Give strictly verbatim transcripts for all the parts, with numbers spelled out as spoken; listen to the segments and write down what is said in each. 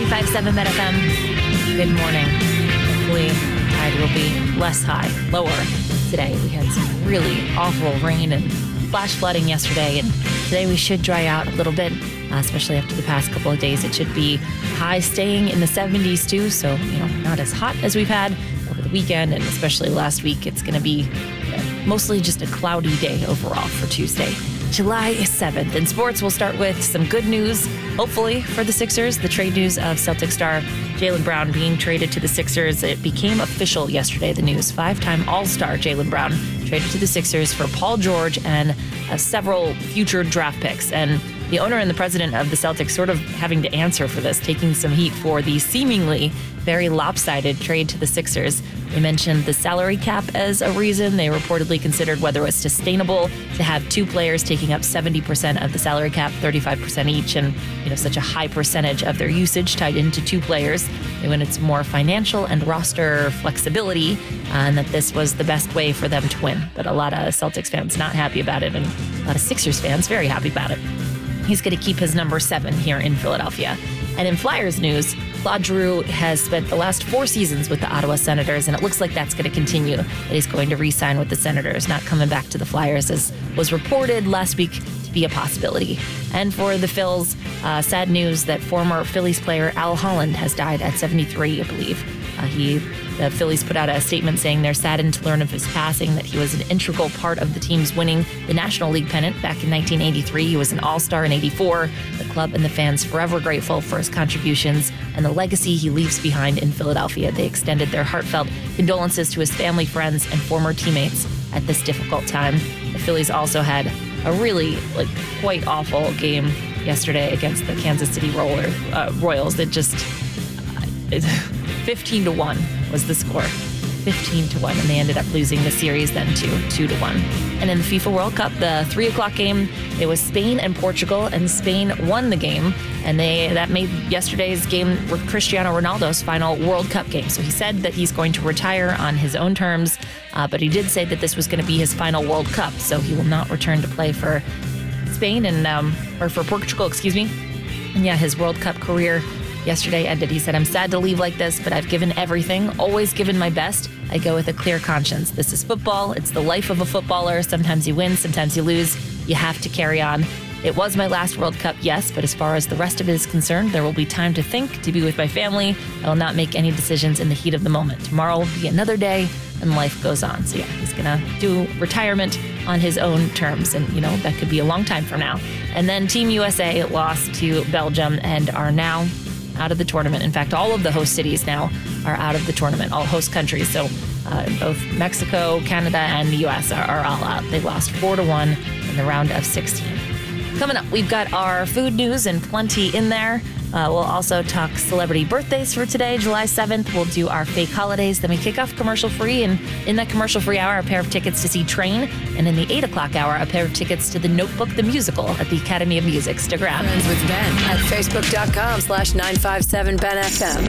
ninety-five point seven Bet F M. Good morning. Hopefully, tide will be less high, lower today. We had some really awful rain and flash flooding yesterday, and today we should dry out a little bit, uh, especially after the past couple of days. It should be high staying in the seventies too, so, you know, not as hot as we've had over the weekend, and especially last week. It's going to be uh, mostly just a cloudy day overall for Tuesday, July seventh. In sports, we'll start with some good news, hopefully, for the Sixers. The trade news of Celtic star Jaylen Brown being traded to the Sixers. It became official yesterday, the news. Five-time All-Star Jaylen Brown traded to the Sixers for Paul George and uh, several future draft picks. And the owner and the president of the Celtics sort of having to answer for this, taking some heat for the seemingly very lopsided trade to the Sixers. They mentioned the salary cap as a reason. They reportedly considered whether it was sustainable to have two players taking up seventy percent of the salary cap, thirty-five percent each, and, you know, such a high percentage of their usage tied into two players. They went it's more financial and roster flexibility, uh, and that this was the best way for them to win. But a lot of Celtics fans not happy about it, and a lot of Sixers fans very happy about it. He's going to keep his number seven here in Philadelphia. And in Flyers news, Claude Giroux has spent the last four seasons with the Ottawa Senators, and it looks like that's going to continue. That he's going to re-sign with the Senators, not coming back to the Flyers, as was reported last week to be a possibility. And for the Phils, uh, sad news that former Phillies player Al Holland has died at seventy-three, I believe. Uh, he, the Phillies put out a statement saying they're saddened to learn of his passing, that he was an integral part of the team's winning the National League pennant back in nineteen eighty-three. He was an all-star in eighty-four. The club and the fans forever grateful for his contributions and the legacy he leaves behind in Philadelphia. They extended their heartfelt condolences to his family, friends, and former teammates at this difficult time. The Phillies also had a really, like, quite awful game yesterday against the Kansas City Roller, uh, Royals. That just... Uh, it, fifteen to one was the score. fifteen to one, and they ended up losing the series then to two to one. And in the FIFA World Cup, the three o'clock game, it was Spain and Portugal, and Spain won the game, and they that made yesterday's game Cristiano Ronaldo's final World Cup game. So he said that he's going to retire on his own terms, uh, but he did say that this was going to be his final World Cup, so he will not return to play for Spain and um, or for Portugal, excuse me. And yeah, his World Cup career yesterday ended. He said, "I'm sad to leave like this, but I've given everything, always given my best. I go with a clear conscience. This is football. It's the life of a footballer. Sometimes you win, sometimes you lose. You have to carry on. It was my last World Cup, yes, but as far as the rest of it is concerned, there will be time to think, to be with my family. I will not make any decisions in the heat of the moment. Tomorrow will be another day, and life goes on." So yeah, he's gonna do retirement on his own terms, and, you know, that could be a long time from now. And then Team U S A lost to Belgium and are now out of the tournament. In fact, all of the host cities now are out of the tournament, all host countries. So uh, both Mexico, Canada, and the U S are, are all out. They lost four to one in the round of sixteen. Coming up, we've got our food news and plenty in there. Uh, we'll also talk celebrity birthdays for today, July seventh. We'll do our fake holidays. Then we kick off commercial free. And in that commercial free hour, a pair of tickets to see Train. And in the eight o'clock hour, a pair of tickets to The Notebook, the musical at the Academy of Music. Stick around. Friends with Ben at facebook.com slash 957 Ben FM.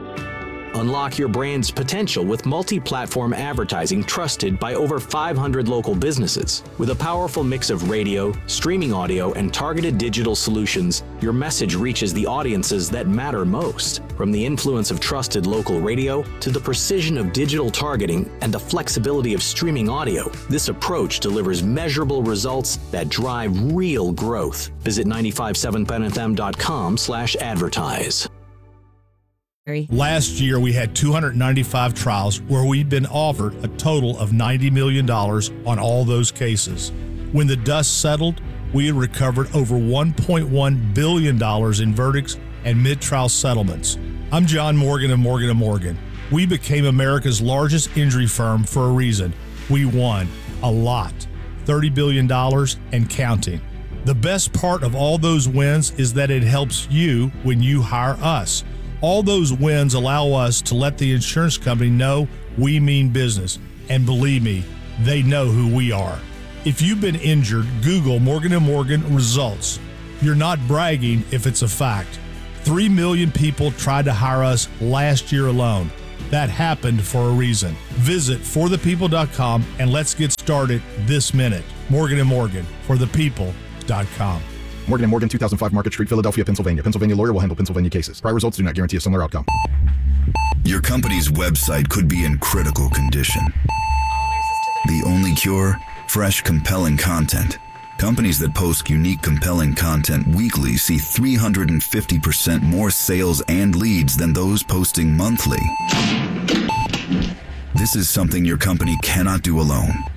Unlock your brand's potential with multi-platform advertising trusted by over five hundred local businesses. With a powerful mix of radio, streaming audio, and targeted digital solutions, your message reaches the audiences that matter most. From the influence of trusted local radio to the precision of digital targeting and the flexibility of streaming audio, this approach delivers measurable results that drive real growth. Visit nine five seven ben f m dot com slash advertise. Last year, we had two hundred ninety-five trials where we'd been offered a total of ninety million dollars on all those cases. When the dust settled, we had recovered over one point one billion dollars in verdicts and mid-trial settlements. I'm John Morgan of Morgan and Morgan. We became America's largest injury firm for a reason. We won a lot, thirty billion dollars and counting. The best part of all those wins is that it helps you when you hire us. All those wins allow us to let the insurance company know we mean business. And believe me, they know who we are. If you've been injured, Google Morgan and Morgan results. You're not bragging if it's a fact. Three million people tried to hire us last year alone. That happened for a reason. Visit for the people dot com and let's get started this minute. Morgan and Morgan, for the people dot com. Morgan and Morgan, two thousand five Market Street, Philadelphia, Pennsylvania. Pennsylvania lawyer will handle Pennsylvania cases. Prior results do not guarantee a similar outcome. Your company's website could be in critical condition. The only cure? Fresh, compelling content. Companies that post unique, compelling content weekly see three hundred fifty percent more sales and leads than those posting monthly. This is something your company cannot do alone.